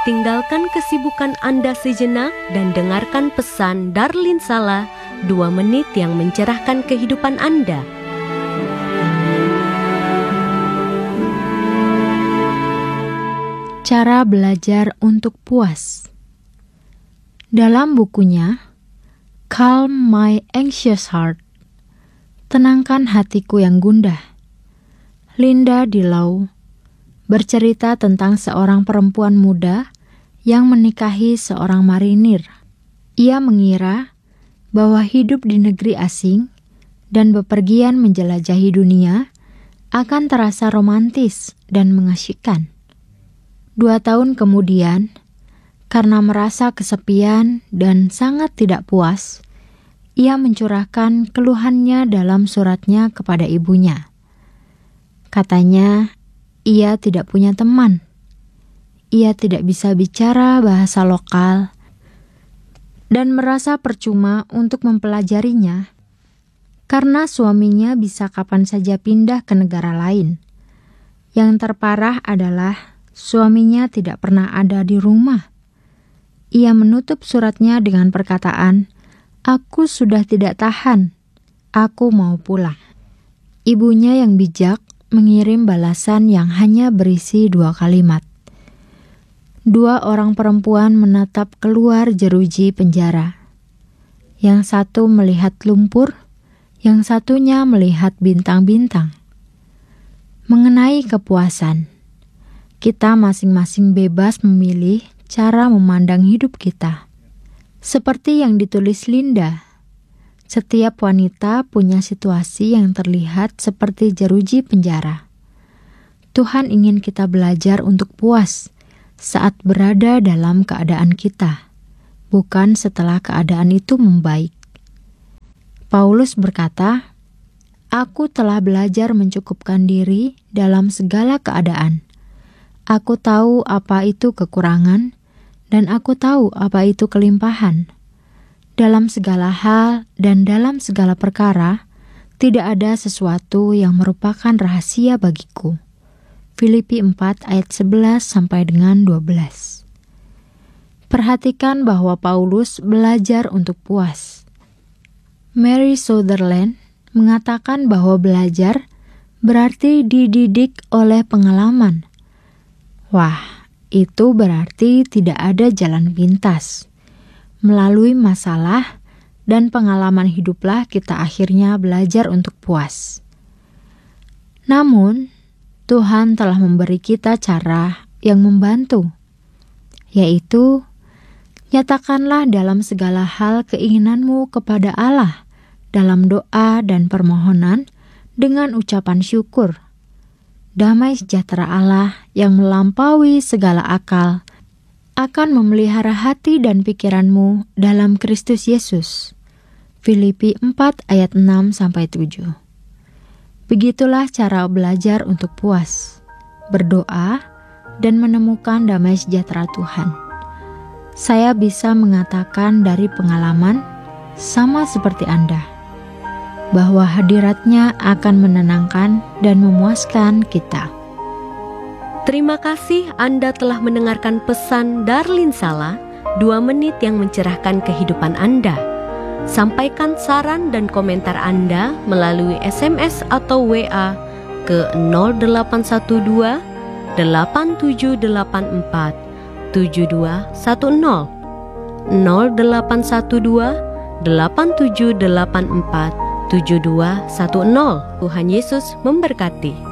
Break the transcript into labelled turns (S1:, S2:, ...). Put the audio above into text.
S1: tinggalkan kesibukan Anda sejenak dan dengarkan pesan Darlin Sala, 2 menit yang mencerahkan kehidupan Anda.
S2: Cara belajar untuk puas. Dalam bukunya Calm My Anxious Heart, Tenangkan Hatiku yang Gundah, Linda Dilau bercerita tentang seorang perempuan muda yang menikahi seorang marinir. Ia mengira bahwa hidup di negeri asing dan bepergian menjelajahi dunia akan terasa romantis dan mengasyikkan. 2 tahun kemudian, karena merasa kesepian dan sangat tidak puas, ia mencurahkan keluhannya dalam suratnya kepada ibunya. Katanya, ia tidak punya teman. Ia tidak bisa bicara bahasa lokal dan merasa percuma untuk mempelajarinya karena suaminya bisa kapan saja pindah ke negara lain. Yang terparah adalah suaminya tidak pernah ada di rumah. Ia menutup suratnya dengan perkataan, "Aku sudah tidak tahan. Aku mau pulang." Ibunya yang bijak mengirim balasan yang hanya berisi 2 kalimat. 2 orang perempuan menatap keluar jeruji penjara. Yang satu melihat lumpur, yang satunya melihat bintang-bintang. Mengenai kepuasan, kita masing-masing bebas memilih cara memandang hidup kita. Seperti yang ditulis Linda, setiap wanita punya situasi yang terlihat seperti jeruji penjara. Tuhan ingin kita belajar untuk puas saat berada dalam keadaan kita, bukan setelah keadaan itu membaik. Paulus berkata, "Aku telah belajar mencukupkan diri dalam segala keadaan. Aku tahu apa itu kekurangan, dan aku tahu apa itu kelimpahan. Dalam segala hal dan dalam segala perkara, tidak ada sesuatu yang merupakan rahasia bagiku." Filipi 4 ayat 11 sampai dengan 12. Perhatikan bahwa Paulus belajar untuk puas. Mary Sutherland mengatakan bahwa belajar berarti dididik oleh pengalaman. Wah, itu berarti tidak ada jalan pintas. Melalui masalah dan pengalaman hiduplah kita akhirnya belajar untuk puas. Namun, Tuhan telah memberi kita cara yang membantu, yaitu nyatakanlah dalam segala hal keinginanmu kepada Allah dalam doa dan permohonan dengan ucapan syukur. Damai sejahtera Allah yang melampaui segala akal akan memelihara hati dan pikiranmu dalam Kristus Yesus. Filipi 4 ayat 6 sampai 7. Begitulah cara belajar untuk puas, berdoa dan menemukan damai sejahtera Tuhan. Saya bisa mengatakan dari pengalaman, sama seperti Anda, bahwa hadiratnya akan menenangkan dan memuaskan kita.
S1: Terima kasih Anda telah mendengarkan pesan Darlin Sala, 2 menit yang mencerahkan kehidupan Anda. Sampaikan saran dan komentar Anda melalui SMS atau WA ke 0812 8784 7210 0812 8784 7210. Tuhan Yesus memberkati.